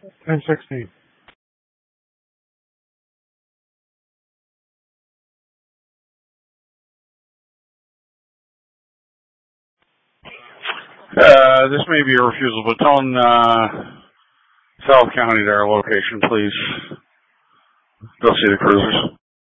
1016. This may be a refusal, but tell them South County their location, please. Go see the cruisers.